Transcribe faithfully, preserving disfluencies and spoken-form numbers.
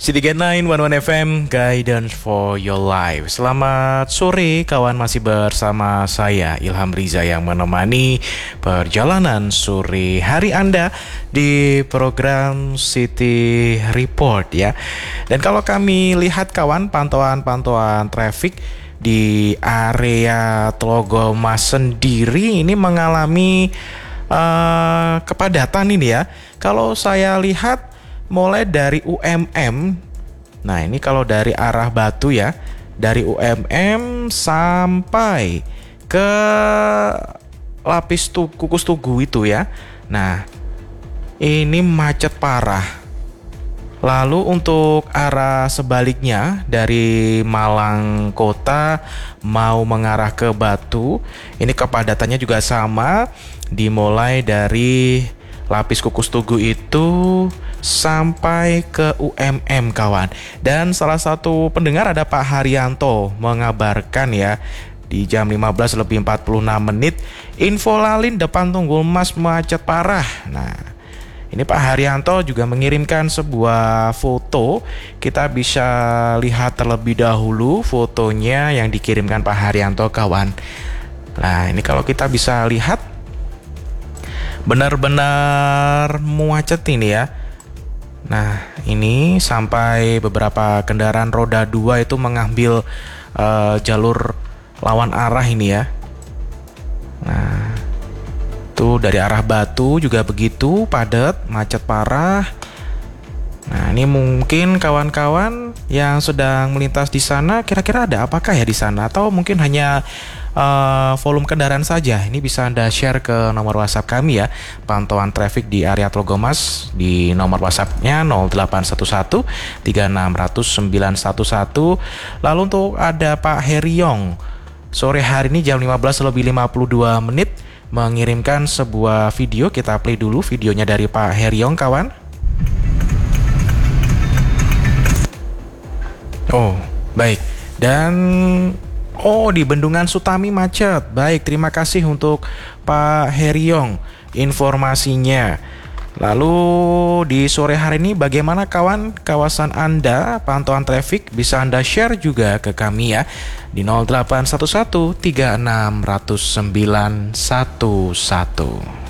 City Get sembilan satu satu F M, Guidance for Your Life. Selamat sore kawan, masih bersama saya Ilham Riza yang menemani perjalanan sore hari Anda di program City Report ya. Dan kalau kami lihat kawan, pantauan-pantauan traffic di area Tlogomas sendiri ini mengalami uh, kepadatan ini ya. Kalau saya lihat mulai dari U M M, nah ini kalau dari arah Batu ya, dari U M M sampai ke Lapis tu, Kukus Tugu itu ya. Nah ini macet parah. Lalu untuk arah sebaliknya dari Malang Kota mau mengarah ke Batu, ini kepadatannya juga sama, dimulai dari Lapis Kukus Tugu itu sampai ke U M M kawan. Dan salah satu pendengar ada Pak Haryanto mengabarkan ya, di jam lima belas lebih empat puluh enam menit info lalin depan Tunggul Mas macet parah. Nah ini Pak Haryanto juga mengirimkan sebuah foto. Kita bisa lihat terlebih dahulu fotonya yang dikirimkan Pak Haryanto kawan. Nah ini kalau kita bisa lihat benar-benar macet ini ya. Nah ini sampai beberapa kendaraan roda dua itu mengambil uh, jalur lawan arah ini ya. Nah tuh dari arah Batu juga begitu padat, macet parah. Nah ini mungkin kawan-kawan yang sedang melintas di sana, kira-kira ada apakah ya di sana, atau mungkin hanya Uh, volume kendaraan saja. Ini bisa Anda share ke nomor WhatsApp kami ya, pantauan traffic di area Tlogomas di nomor WhatsApp-nya nol delapan satu satu tiga enam nol nol sembilan satu satu. Lalu untuk ada Pak Heriong, sore hari ini jam lima belas lebih lima puluh dua menit mengirimkan sebuah video. Kita play dulu videonya dari Pak Heriong kawan. Oh baik. Dan oh, di Bendungan Sutami macet. Baik, terima kasih untuk Pak Heriong informasinya. Lalu di sore hari ini bagaimana kawan kawasan Anda, pantauan traffic bisa Anda share juga ke kami ya di nol delapan satu satu tiga enam nol nol sembilan satu satu.